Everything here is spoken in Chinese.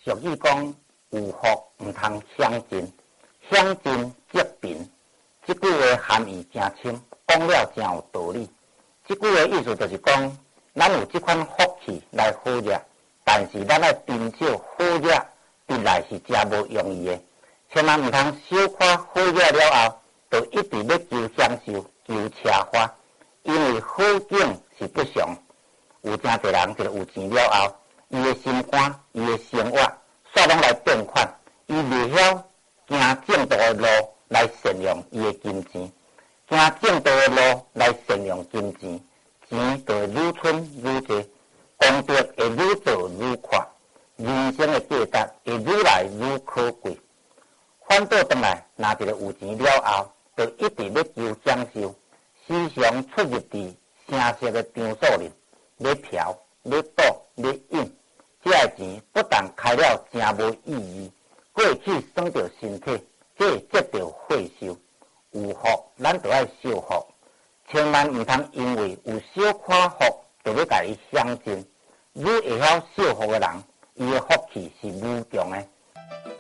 俗语讲，有福毋通享尽，享尽则贫。这句话含义真深，讲了真有道理。这句话意思就是讲，咱有这款福气来好热，但是咱要珍惜好热得来是真无容易的。千万毋通小看好热了后，就一直要求享受、求车花，因为好景是不常。有真侪人就是有钱了后，伊的心肝、伊的生活，煞拢来变款，伊袂晓行正道的路来善用伊的金钱，行正道的路来善用金钱，钱就会愈存愈多，功德会愈做愈快，人生的价值会愈来愈可贵。反倒转来，若一个有钱了后，就一直要求享受，时常出入伫声色的场所里，要嫖、要赌、要饮，这个钱不但开了真无意义，过去算到身体，这接着会收。有福，咱就要惜福，千万毋通因为有小看福，就要甲伊享尽。愈会晓惜福的人，伊的福气是愈强的。